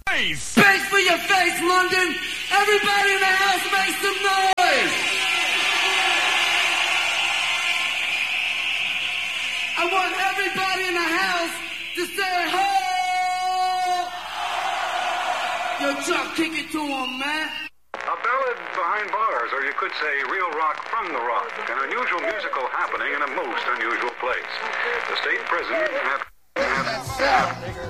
Space for your face, London! Everybody in the house make some noise! I want everybody in the house to say, ho! Yo, Chuck, kick it to him, man. A ballad behind bars, or you could say real rock from the rock. An unusual musical happening in a most unusual place. The state prison